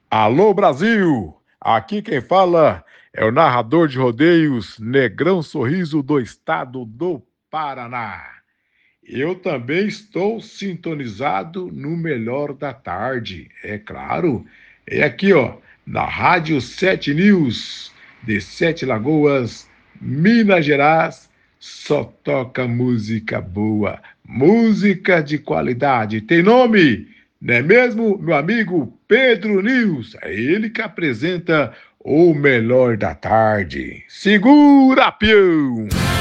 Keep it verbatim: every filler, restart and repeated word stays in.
Alô Brasil, aqui quem fala é o narrador de rodeios Negrão Sorriso do estado do Paraná. Eu também estou sintonizado no Melhor da Tarde, é claro. É aqui, ó, na Rádio Sete News, de Sete Lagoas, Minas Gerais, só toca música boa, música de qualidade. Tem nome, não é mesmo, meu amigo Pedro News? É ele que apresenta o Melhor da Tarde. Segura, peão!